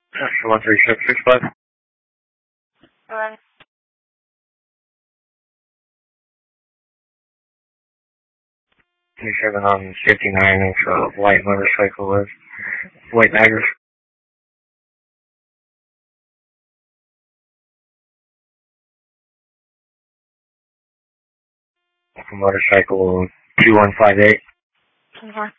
13665. Alright. 27 on 59 is a light motorcycle with white daggers. Motorcycle 2158. Okay.